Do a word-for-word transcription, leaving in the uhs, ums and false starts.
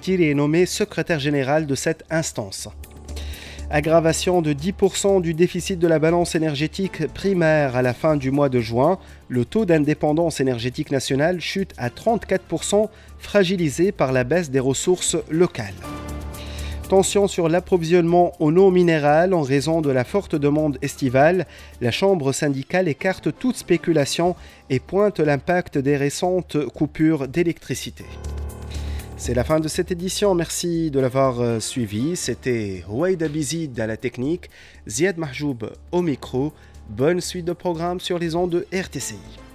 Boutiri est nommé secrétaire général de cette instance. Aggravation de dix pour cent du déficit de la balance énergétique primaire à la fin du mois de juin. Le taux d'indépendance énergétique nationale chute à trente-quatre pour cent, fragilisé par la baisse des ressources locales. Tension sur l'approvisionnement en eau minérale en raison de la forte demande estivale. La Chambre syndicale écarte toute spéculation et pointe l'impact des récentes coupures d'électricité. C'est la fin de cette édition, merci de l'avoir suivi. C'était Houaïd Abizid à la technique, Ziad Mahjoub au micro. Bonne suite de programmes sur les ondes de R T C I.